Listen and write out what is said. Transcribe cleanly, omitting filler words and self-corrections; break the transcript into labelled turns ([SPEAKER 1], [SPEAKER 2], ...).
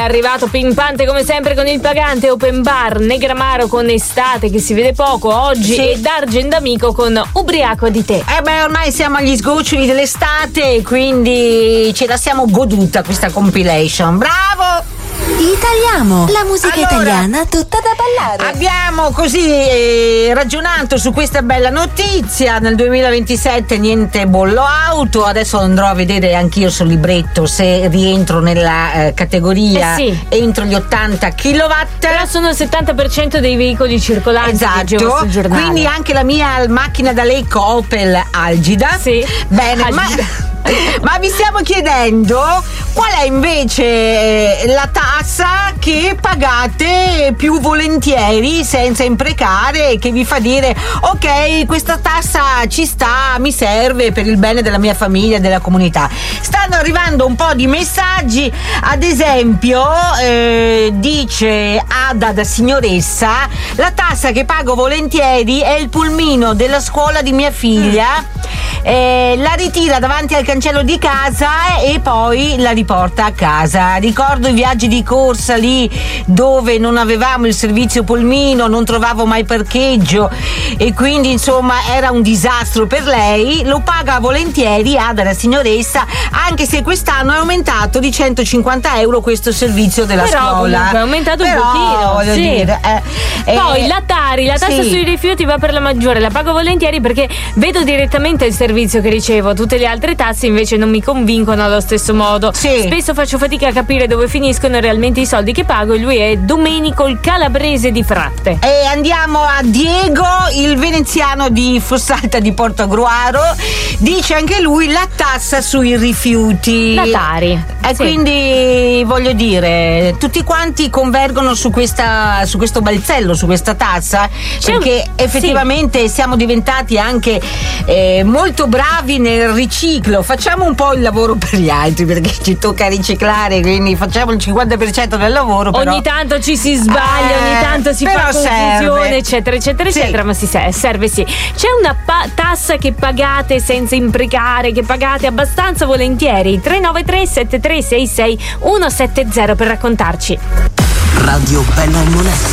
[SPEAKER 1] arrivato pimpante come sempre con il pagante Open Bar, Negramaro con Estate che si vede poco oggi, sì. E D'Argent Amico con Ubriaco di te.
[SPEAKER 2] Ormai siamo agli sgoccioli dell'estate, quindi ce la siamo goduta questa compilation. Bravo!
[SPEAKER 3] Italiamo, la musica italiana tutta da ballare.
[SPEAKER 2] Abbiamo così ragionato su questa bella notizia. Nel 2027 niente bollo auto. Adesso andrò a vedere anch'io sul libretto se rientro nella categoria
[SPEAKER 1] sì.
[SPEAKER 2] Entro gli 80 kW.
[SPEAKER 1] Però sono il 70% dei veicoli circolanti.
[SPEAKER 2] Esatto. Quindi anche la mia macchina da lecco Opel Algida.
[SPEAKER 1] Sì.
[SPEAKER 2] Bene,
[SPEAKER 1] Algida.
[SPEAKER 2] Ma vi stiamo chiedendo qual è invece la tassa che pagate più volentieri senza imprecare, che vi fa dire ok, questa tassa ci sta, mi serve per il bene della mia famiglia e della comunità. Stanno arrivando un po' di messaggi, ad esempio dice Ada da signoressa: la tassa che pago volentieri è il pulmino della scuola di mia figlia, la ritira davanti al cancello di casa e poi la riporta a casa. Ricordo i viaggi di corsa lì dove non avevamo il servizio pulmino, non trovavo mai parcheggio e quindi insomma era un disastro per lei. Lo paga volentieri Ada la signoressa, anche se quest'anno è aumentato di 150 euro questo servizio della scuola.
[SPEAKER 1] È aumentato un pochino,
[SPEAKER 2] voglio
[SPEAKER 1] sì.
[SPEAKER 2] dire,
[SPEAKER 1] poi la Tari, la tassa
[SPEAKER 2] sì.
[SPEAKER 1] sui rifiuti va per la maggiore, la pago volentieri perché vedo direttamente il servizio che ricevo. Tutte le altre tasse invece non mi convincono allo stesso modo.
[SPEAKER 2] Sì.
[SPEAKER 1] Spesso faccio fatica a capire dove finiscono realmente i soldi che pago, e lui è Domenico il calabrese di Fratte.
[SPEAKER 2] E andiamo a Diego, il veneziano di Fossalta di Portogruaro. Dice anche lui la tassa sui rifiuti.
[SPEAKER 1] La Tari.
[SPEAKER 2] E
[SPEAKER 1] Sì.
[SPEAKER 2] quindi voglio dire, tutti quanti convergono su questo balzello, su questa tassa, perché effettivamente siamo diventati anche molto bravi nel riciclo. Facciamo un po' il lavoro per gli altri perché ci tocca riciclare, quindi facciamo il 50% del lavoro. Però
[SPEAKER 1] ogni tanto ci si sbaglia, ogni tanto si fa confusione, eccetera eccetera eccetera, ma serve sì. C'è una tassa che pagate senza imprecare, che pagate abbastanza volentieri? 393 7366 170 per raccontarci.
[SPEAKER 3] Radio Bella e Moneta.